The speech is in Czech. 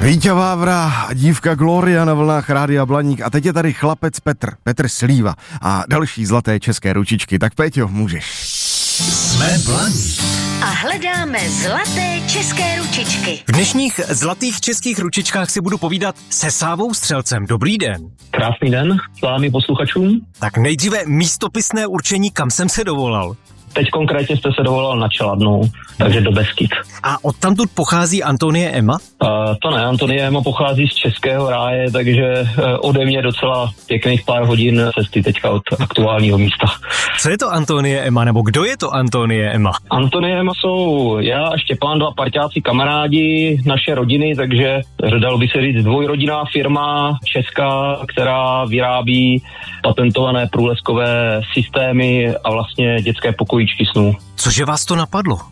Víťa Vávra a dívka Gloria na vlnách Rádia Blaník a teď je tady chlapec Petr Slíva a další zlaté české ručičky. Tak Péťo, můžeš. Jsme Blaník. A hledáme zlaté české ručičky. V dnešních zlatých českých ručičkách si budu povídat se Sávou Střelcem. Dobrý den. Krásný den s vámi posluchačům. Tak nejdříve místopisné určení, kam jsem se dovolal. Teď konkrétně jste se dovolal na Čeladnou, takže do Beskyt. A odtamtud pochází Antonie Ema? To ne, Antonie Ema pochází z Českého ráje, takže ode mě docela pěkných pár hodin cesty teďka od aktuálního místa. Co je to Antonie Ema, nebo kdo je to Antonie Ema? Antonie Ema jsou já a Štěpán, dva parťáci, kamarádi, naše rodiny, takže dalo by se říct dvojrodinná firma česká, která vyrábí patentované průleskové systémy a vlastně dětské pokojíčky snů. Cože vás to napadlo?